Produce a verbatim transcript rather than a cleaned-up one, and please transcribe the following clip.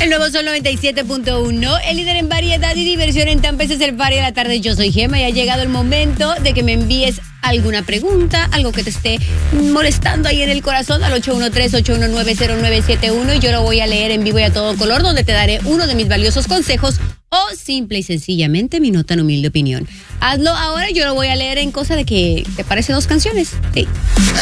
El nuevo Sol noventa y siete punto uno, el líder en variedad y diversión en Tampa, es el Party de la tarde. Yo soy Gemma y ha llegado el momento de que me envíes alguna pregunta, algo que te esté molestando ahí en el corazón al ocho uno tres, ocho uno nueve, cero nueve siete uno y yo lo voy a leer en vivo y a todo color, donde te daré uno de mis valiosos consejos o simple y sencillamente mi no tan humilde opinión. Hazlo ahora, yo lo voy a leer en cosa de que te parece dos canciones. Sí.